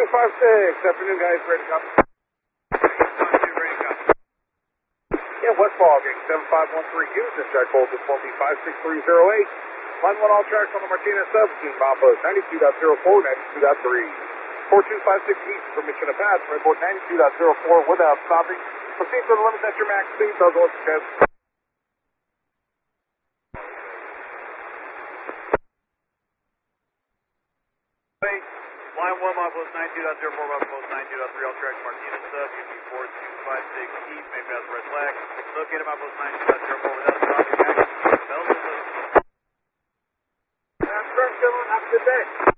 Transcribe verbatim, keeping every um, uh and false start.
five six, afternoon guys, ready to come. Ready to come. Yeah, West Logging, seven five one three Houston, check voltage four B five six three zero eight. Line one all tracks on the Martinez sub, Team Mamba, ninety-two point zero four, ninety-two point three. four two five six east from Mission Pass, report ninety-two point zero four without stopping. Proceed to the limit at your max speed, those are the test. Line one, Milepost ninety-two point zero four, Milepost ninety-two point three, all tracks Martinez sub, U T four two five six east, main pass red flag. Located Milepost ninety-two point zero four without stopping, action, Belgium. That's correct, gentlemen, have a good day.